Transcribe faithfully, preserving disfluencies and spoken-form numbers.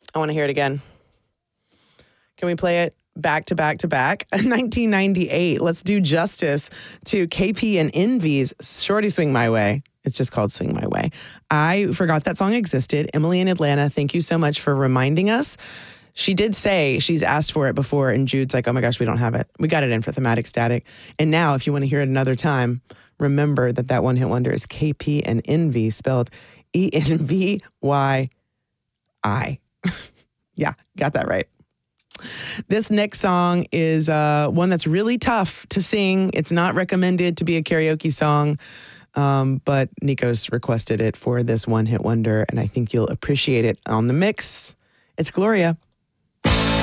I want to hear it again. Can we play it back to back to back? nineteen ninety-eight. Let's do justice to K P and Envy's Shorty Swing My Way. It's just called Swing My Way. I forgot that song existed. Emily in Atlanta, thank you so much for reminding us. She did say she's asked for it before, and Jude's like, oh my gosh, we don't have it. We got it in for Thematic Static. And now, if you want to hear it another time, remember that that one-hit wonder is K P and Envy, spelled E N V Y I. Yeah, got that right. This next song is uh, one that's really tough to sing. It's not recommended to be a karaoke song, um, but Nico's requested it for this one-hit wonder, and I think you'll appreciate it on the mix. It's Gloria.